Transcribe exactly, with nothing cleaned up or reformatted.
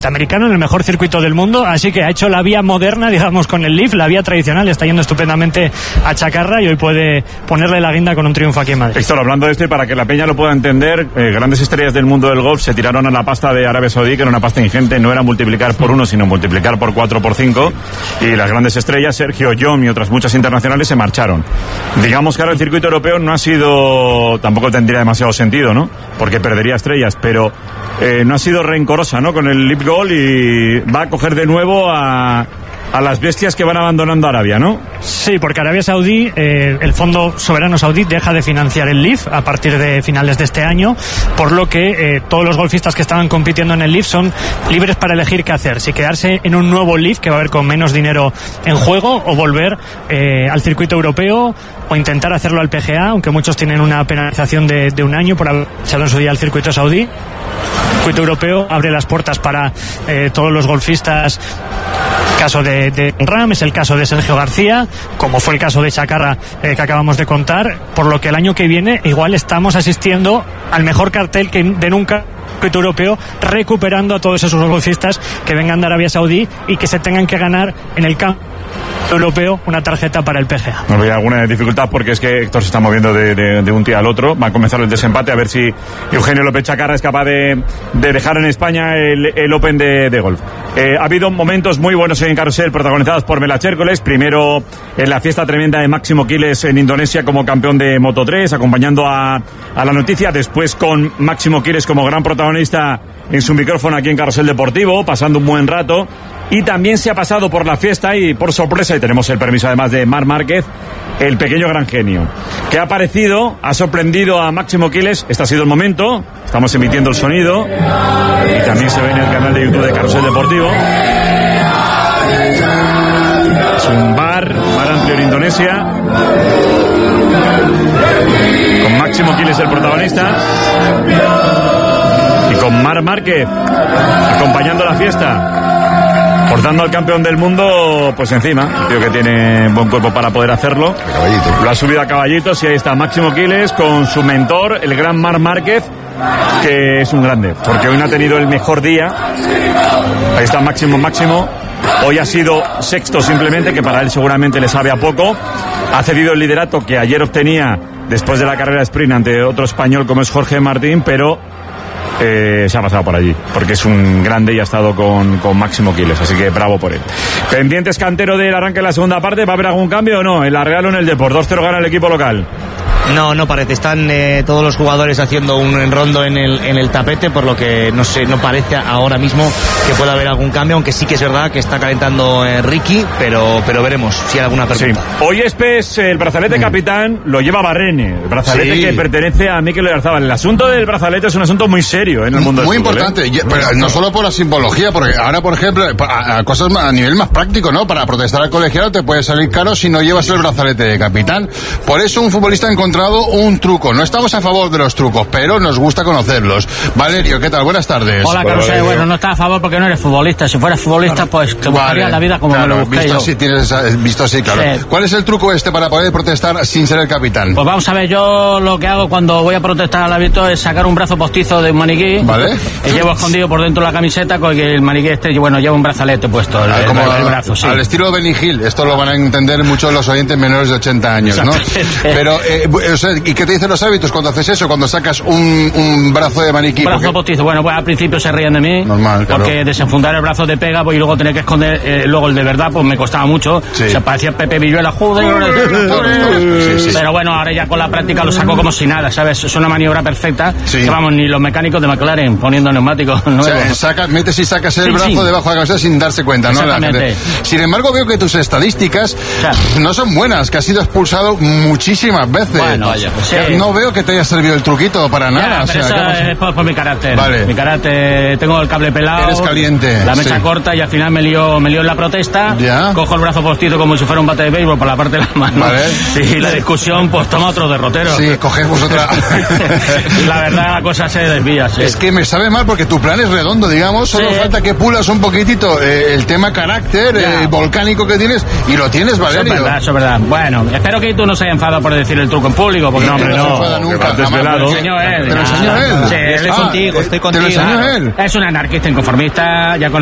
americano en el mejor circuito del mundo, así que ha hecho la vía moderna, digamos, con el Leaf, la vía tradicional, está yendo estupendamente a Chacarra y hoy puede ponerle la guinda con un triunfo aquí en Madrid. Héctor, hablando de esto y para que la peña lo pueda entender, eh, grandes estrellas del mundo del golf se tiraron a la pasta de Arabia Saudí, que era una pasta ingente, no era multiplicar por uno, sino multiplicar por cuatro, por cinco, y las grandes estrellas, Sergio Yom y otras muchas internacionales, se marcharon. Digamos que ahora el circuito europeo no ha sido, tampoco tendría demasiado sentido, ¿no? Porque perdería estrellas, pero eh, no ha sido rencorosa, ¿no? Con el Leaf Gold y va a coger de nuevo a, a las bestias que van abandonando Arabia, ¿no? Sí, porque Arabia Saudí, eh, el Fondo Soberano Saudí deja de financiar el Leaf a partir de finales de este año, por lo que eh, todos los golfistas que estaban compitiendo en el Leaf son libres para elegir qué hacer, si quedarse en un nuevo Leaf que va a haber con menos dinero en juego o volver eh, al circuito europeo o intentar hacerlo al P G A, aunque muchos tienen una penalización de, de un año por haber echado en su día al circuito saudí. El circuito europeo abre las puertas para eh, todos los golfistas. El caso de, de Ram es el caso de Sergio García, como fue el caso de Chacarra eh, que acabamos de contar, por lo que el año que viene igual estamos asistiendo al mejor cartel que de nunca circuito europeo, recuperando a todos esos golfistas que vengan de Arabia Saudí y que se tengan que ganar en el campo europeo una tarjeta para el P G A. No veo alguna dificultad porque es que Héctor se está moviendo de, de, de un día al otro. Va a comenzar el desempate, a ver si Eugenio López Chacarra es capaz de, de dejar en España el, el Open de, de golf. Eh, ha habido momentos muy buenos en Carrusel protagonizados por Melache Hércules. Primero en la fiesta tremenda de Máximo Quiles en Indonesia como campeón de Moto tres, acompañando a, a la noticia. Después con Máximo Quiles como gran protagonista en su micrófono aquí en Carrusel Deportivo, pasando un buen rato. Y también se ha pasado por la fiesta y por sorpresa, y tenemos el permiso además de Marc Márquez, el pequeño gran genio, que ha aparecido, ha sorprendido a Máximo Quiles. Este ha sido el momento, estamos emitiendo el sonido y también se ve en el canal de YouTube de Carrusel Deportivo. Es un bar, bar amplio en Indonesia, con Máximo Quiles el protagonista y con Marc Márquez acompañando la fiesta, portando al campeón del mundo pues encima, un tío que tiene buen cuerpo para poder hacerlo. Lo ha subido a caballitos y ahí está Máximo Quiles con su mentor, el gran Marc Márquez, que es un grande, porque hoy no ha tenido el mejor día. Ahí está Máximo, Máximo. Hoy ha sido sexto simplemente, que para él seguramente le sabe a poco. Ha cedido el liderato que ayer obtenía después de la carrera sprint ante otro español como es Jorge Martín, pero Eh, se ha pasado por allí, porque es un grande y ha estado con, con Máximo Quiles, así que bravo por él. Pendientes, Cantero, del arranque de la segunda parte. ¿Va a haber algún cambio o no? ¿En la Real o en el Depor? dos cero gana el equipo local. No, no parece. Están eh, todos los jugadores haciendo un enrondo en el, en el tapete, por lo que no sé, no parece ahora mismo que pueda haber algún cambio, aunque sí que es verdad que está calentando eh, Ricky, pero, pero veremos si hay alguna pregunta. Sí. Hoy Espes, el brazalete mm. capitán, lo lleva Barrene, el brazalete sí. que pertenece a Mikel Oyarzabal. El asunto del brazalete es un asunto muy serio en el mundo muy del fútbol. Muy importante, ¿eh? pero no solo por la simbología, porque ahora, por ejemplo, a, a cosas a nivel más práctico, ¿no? Para protestar al colegiado te puede salir caro si no llevas el brazalete de capitán. Por eso un futbolista ha encontrado un truco. No estamos a favor de los trucos, pero nos gusta conocerlos. Valerio, ¿qué tal? Buenas tardes. Hola, Carlos. Bueno, bueno, no estás a favor porque no eres futbolista. Si fueras futbolista, pues te buscaría vale, la vida como claro, me lo busqué visto yo. Así, tienes, visto así, claro. Sí. ¿Cuál es el truco este para poder protestar sin ser el capitán? Pues vamos a ver, yo lo que hago cuando voy a protestar al hábito es sacar un brazo postizo de un maniquí. Vale. Y llevo escondido por dentro de la camiseta con que el maniquí este, bueno, lleva un brazalete puesto. El, como el, el brazo, sí. Al estilo Benny Hill. Esto lo van a entender muchos los oyentes menores de ochenta años, ¿no? Pero, eh, o sea, ¿y qué te dicen los hábitos cuando haces eso? Cuando sacas un, un brazo de maniquí. Un brazo porque... postizo. Bueno, pues al principio se ríen de mí. Normal, claro. Porque desenfundar el brazo de pega, pues y luego tener que esconder eh, luego el de verdad, pues me costaba mucho. Sí. O sea, parecía Pepe Villuela, joder. Sí, sí. Pero bueno, ahora ya con la práctica lo saco como si nada, ¿sabes? Es una maniobra perfecta. Sí. Que vamos, ni los mecánicos de McLaren poniendo neumáticos nuevos. O sea, saca, metes y sacas el sí, brazo sí. debajo de la cabeza sin darse cuenta, ¿no? Exactamente. Sin embargo, veo que tus estadísticas o sea, no son buenas, que has sido expulsado muchísimas veces. Bueno, vaya, pues sí. No veo que te haya servido el truquito para ya, nada. O sea, eso es por, por mi carácter. Vale. Mi carácter, tengo el cable pelado. Eres caliente. La mecha sí. corta y al final me lío, me lío en la protesta. Ya. Cojo el brazo postizo como si fuera un bate de béisbol por la parte de la mano. Vale. Y la discusión, pues toma otro derrotero. Sí, cogemos otra. La verdad, la cosa se desvía. Sí. Es que me sabe mal porque tu plan es redondo, digamos. Solo sí. falta que pulas un poquitito eh, el tema carácter eh, volcánico que tienes y lo tienes, Valerio. Eso es verdad, eso es verdad. Bueno, espero que tú no se haya enfadado por decir el truco en público. público. Porque no, hombre, no. Nunca, desvelado. Te lo enseñó él. Te lo enseñó él. Sí, él es contigo, estoy contigo. ¿Te lo enseñó él? Es un anarquista inconformista, ya con